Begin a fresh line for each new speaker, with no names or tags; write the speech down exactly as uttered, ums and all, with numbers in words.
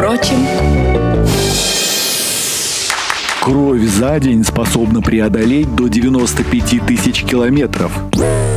впрочем,
кровь за день способна преодолеть до девяноста пяти тысяч километров.